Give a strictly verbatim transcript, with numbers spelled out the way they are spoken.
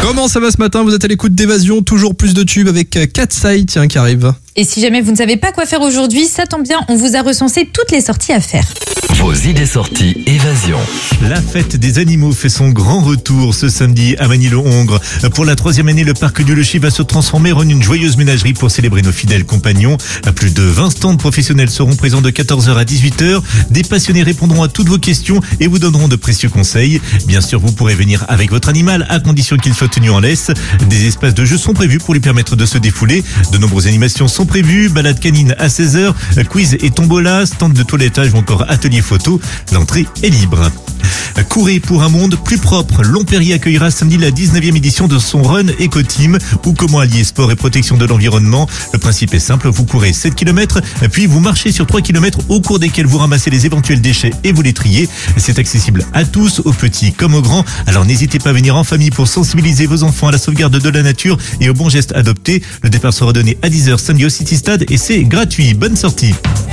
Comment ça va ce matin? Vous êtes à l'écoute d'Évasion, toujours plus de tubes avec Katsai, tiens, qui arrive. Et si jamais vous ne savez pas quoi faire aujourd'hui, ça tombe bien, on vous a recensé toutes les sorties à faire. Vos idées sorties Évasion. La fête des animaux fait son grand retour ce samedi à Magny-le-Hongre. Pour la troisième année, le parc du Lechy va se transformer en une joyeuse ménagerie pour célébrer nos fidèles compagnons. Plus de vingt stands professionnels seront présents de quatorze heures à dix-huit heures. Des passionnés répondront à toutes vos questions et vous donneront de précieux conseils. Bien sûr, vous pourrez venir avec votre animal à condition qu'il soit tenu en laisse. Des espaces de jeu sont prévus pour lui permettre de se défouler. De nombreuses animations sont prévues. Balade canine à seize heures, quiz et tombola, stand de toilettage ou encore atelier photo. L'entrée est libre. Courez pour un monde plus propre. Longperrier accueillera samedi la dix-neuvième édition de son Run Eco Team, ou comment allier sport et protection de l'environnement. Le principe est simple, vous courez sept kilomètres, puis vous marchez sur trois kilomètres au cours desquels vous ramassez les éventuels déchets et vous les triez. C'est accessible à tous, aux petits comme aux grands. Alors n'hésitez pas à venir en famille pour sensibiliser vos enfants à la sauvegarde de la nature et aux bons gestes adoptés. Le départ sera donné à dix heures samedi au City Stade et c'est gratuit. Bonne sortie.